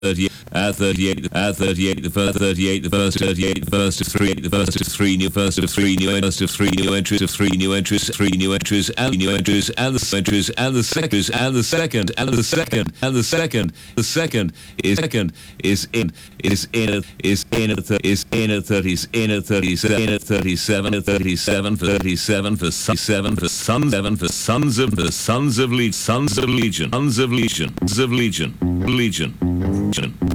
38, the first 38, the first 38, the first of 3, the first of 3 new, first of 3 new, first of 3 new entries, of 3 new entries, 3 new entries, and new entries, and the entries, and the second, and the second, and the second, and the second, the second is in a 30s, in a 37, in a 37, 37 for 37 for 7 for sons, 7 for sons of legion, sons of legion, sons of legion, sons of legion, legion.